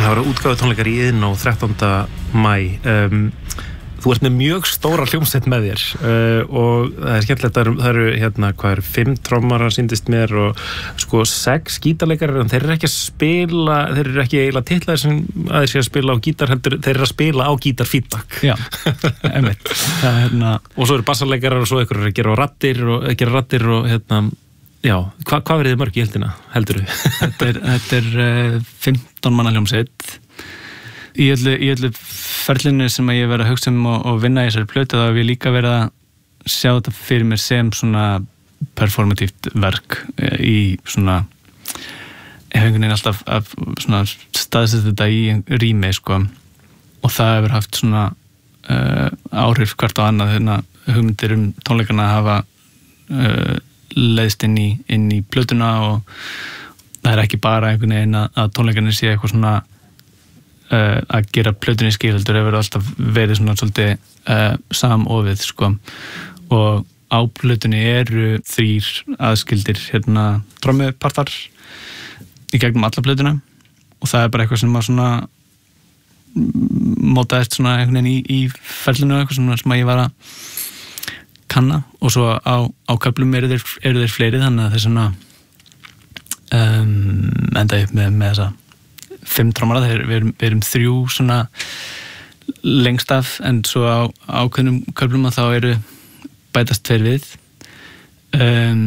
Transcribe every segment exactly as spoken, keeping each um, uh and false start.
það voru útgáfu tónleikar í Iðnó þrettánda maí. Um, þú ert með mjög stóra hljómsveit með þér uh, og það er skemmtilegt, það eru, það eru hérna, hvað eru, fimm trommarar sýndist mér og sko sex gítarleikarar, en þeir eru ekki að spila, þeir eru ekki eiginlega titlaðir sem að þeir sé að spila á gítar, heldur, þeir eru að spila á gítarfeedback. Já, einmitt. Það er hérna... Og svo eru bassarleikarar og svo ykkur eru að gera rattir og, gera rattir og hérna, já, hva, hvað verið þið mörg í heldina, heldur þú? Þetta er, þetta er uh, fimmtán manna hljómsveit. Í öllu, í öllu ferlinu sem að ég verið að hugsa um og, og vinna í þessari plötu, þá hef ég líka verið að sjá þetta fyrir mér sem svona performatíft verk í svona, ég hef einhvern veginn alltaf að svona staðsett þetta í rými, sko, og það hefur haft svona uh, áhrif hvert á annað, þeirna hugmyndir um tónleikana að hafa uh, leiðst inn í, inn í plötuna og það er ekki bara einhvern veginn að, að tónleikarnir sé eitthvað svona Uh, að gera plötunni skil, heldur hefur alltaf verið svona svolítið uh, samofið, sko, og á plötunni eru þrír aðskildir hérna trommupartar í gegnum alla plötuna og það er bara eitthvað sem að svona mótaðist svona einhvern veginn í, í ferlinu, eitthvað svona sem að ég var að kanna, og svo á, á köflum eru þeir, eru þeir fleiri, þannig að þeir svona um, enda upp með, með þessa fimm trommara, við erum, við erum þrjú svona lengst af, en svo á ákveðnum köflum að þá eru bætast tveir við um,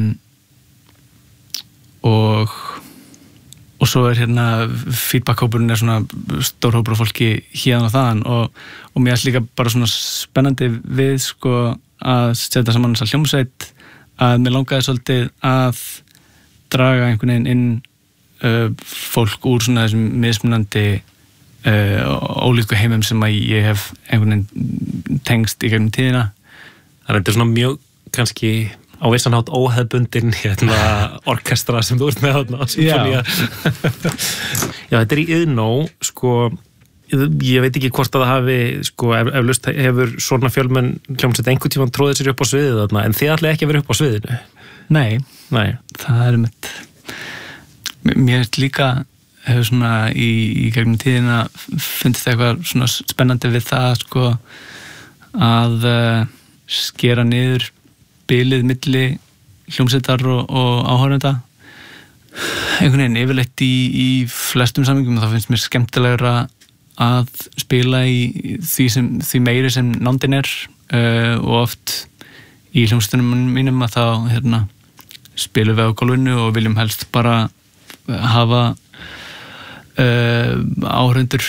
og og svo er hérna feedback-hópurinn er svona stór hópur af fólki hérna og þaðan og, og mér er líka bara svona spennandi við, sko, að setja saman þessa hljómsveit, að mér langaði svolítið að draga einhvern veginn inn Uh, fólk úr svona þessum mismunandi uh, ólíku heimum sem að ég hef einhvern veginn tengst í gegnum tíðina. Það er svona mjög kannski á vissan hátt óhefbundin hérna orkestra sem þú ert með þarna. Já. Já, þetta er í Iðnó, sko, ég veit ekki hvort að það hafi, sko, eflaust hefur svona fjölmenn hljómsveit einhvern tímann tróðið sér upp á sviðið þarna, en þið ætlaði ekki að vera upp á sviðinu. Nei, Nei. Það er mitt. Mér er líka hefur svona í, í gegnum tíðina fundist eitthvað svona spennandi við það, sko, að uh, skera niður bilið milli hljómsveitar og, og áhorfenda. Einhvern veginn yfirleitt í, í flestum samingum þá finnst mér skemmtilegra að spila í því, sem, því meiri sem nándin er uh, og oft í hljómsveitunum mínum að þá hérna, spilum við á gólfinu og viljum helst bara hafa uh, áhörundur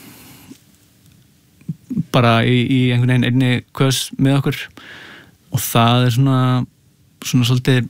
bara í, í einhvern veginn einni kös með okkur og það er svona svona svolítið